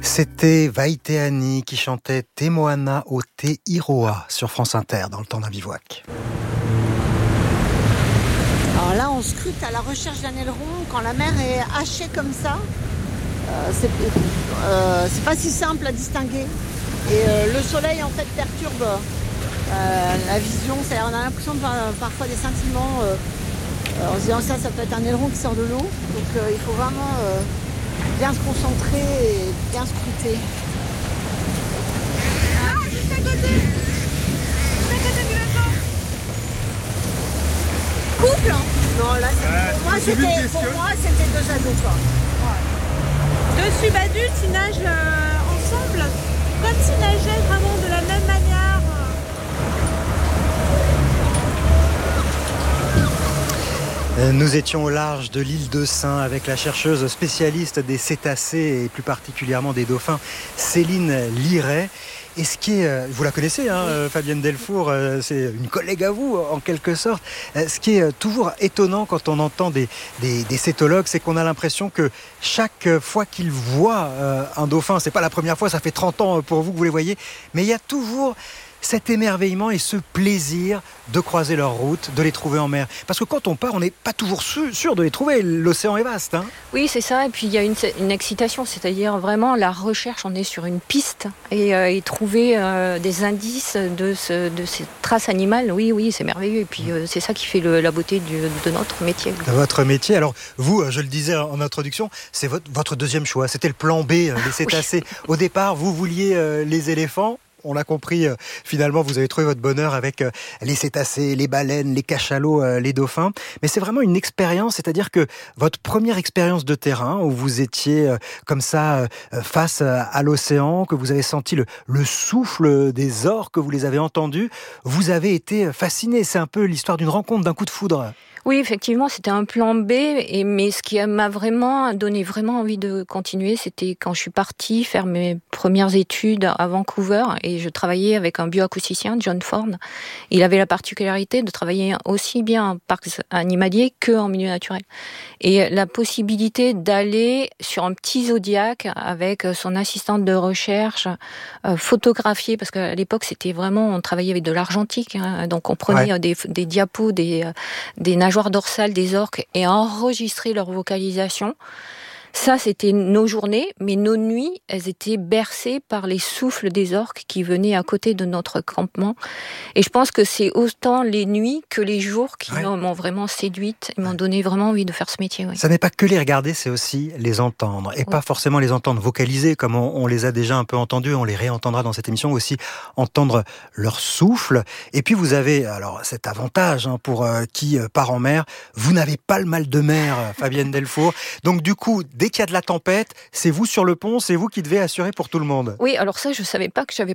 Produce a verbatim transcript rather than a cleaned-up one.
C'était Vaiteani qui chantait Te Moana o Te Iroa sur France Inter dans le temps d'un bivouac. Alors là, on scrute à la recherche d'un aileron quand la mer est hachée comme ça. Euh, c'est, euh, c'est pas si simple à distinguer. Et euh, le soleil en fait perturbe euh, la vision. C'est-à-dire, on a l'impression de voir euh, parfois des scintillements euh, euh, en se disant ça, ça peut être un aileron qui sort de l'eau. Donc euh, il faut vraiment euh, bien se concentrer et bien scruter. Ah, juste à côté. Juste à côté du bateau. Couple hein. Non, là, c'est, pour, moi, c'était, pour moi, c'était deux ados, quoi. Ouais. Deux subadultes, ils nagent euh, ensemble, comme s'ils nageaient vraiment de la même manière. Nous étions au large de l'île de Sein avec la chercheuse spécialiste des cétacés et plus particulièrement des dauphins, Céline Liret. Et ce qui est, vous la connaissez, hein, oui. Fabienne Delfour, c'est une collègue à vous en quelque sorte. Ce qui est toujours étonnant quand on entend des, des, des cétologues, c'est qu'on a l'impression que chaque fois qu'ils voient un dauphin, c'est pas la première fois, ça fait trente ans pour vous que vous les voyez, mais il y a toujours cet émerveillement et ce plaisir de croiser leur route, de les trouver en mer. Parce que quand on part, on n'est pas toujours sûr de les trouver. L'océan est vaste. Hein. Oui, c'est ça. Et puis, il y a une, une excitation. C'est-à-dire, vraiment, la recherche, on est sur une piste. Et, euh, et trouver euh, des indices de, ce, de ces traces animales, oui, oui, c'est merveilleux. Et puis, euh, c'est ça qui fait le, la beauté du, de notre métier. De votre métier. Alors, vous, je le disais en introduction, c'est votre, votre deuxième choix. C'était le plan B, les cétacés. Oui. Au départ, vous vouliez euh, les éléphants. On l'a compris, euh, finalement, vous avez trouvé votre bonheur avec euh, les cétacés, les baleines, les cachalots, euh, les dauphins. Mais c'est vraiment une expérience, c'est-à-dire que votre première expérience de terrain, où vous étiez euh, comme ça euh, face à, à l'océan, que vous avez senti le, le souffle des orques, que vous les avez entendus, vous avez été fasciné. C'est un peu l'histoire d'une rencontre, d'un coup de foudre. Oui, effectivement, c'était un plan B, et, mais ce qui m'a vraiment donné vraiment envie de continuer, c'était quand je suis partie faire mes premières études à Vancouver, et je travaillais avec un bioacousticien, John Ford. Il avait la particularité de travailler aussi bien en parc animalier qu'en milieu naturel. Et la possibilité d'aller sur un petit Zodiac avec son assistante de recherche, euh, photographier, parce qu'à l'époque, c'était vraiment, on travaillait avec de l'argentique, hein, donc on prenait ouais. des, des diapos, des, des nageoires dorsales des orques et enregistrer leur vocalisation. Ça, c'était nos journées, mais nos nuits, elles étaient bercées par les souffles des orques qui venaient à côté de notre campement. Et je pense que c'est autant les nuits que les jours qui ouais. m'ont vraiment séduite et m'ont ouais. donné vraiment envie de faire ce métier. Ouais. Ça n'est pas que les regarder, c'est aussi les entendre. Et ouais. pas forcément les entendre vocaliser, comme on, on les a déjà un peu entendus, on les réentendra dans cette émission, aussi entendre leur souffle. Et puis vous avez alors cet avantage hein, pour euh, qui euh, part en mer, vous n'avez pas le mal de mer, Fabienne Delfour. Donc du coup, dès qu'il y a de la tempête, c'est vous sur le pont, c'est vous qui devez assurer pour tout le monde. Oui, alors ça, je savais pas que j'avais